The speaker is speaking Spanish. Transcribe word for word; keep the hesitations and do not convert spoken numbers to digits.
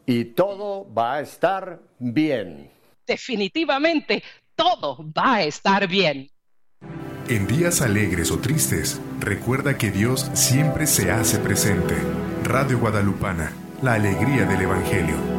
y todo va a estar bien. Definitivamente, todo va a estar bien. En días alegres o tristes, recuerda que Dios siempre se hace presente. Radio Guadalupana, la alegría del Evangelio.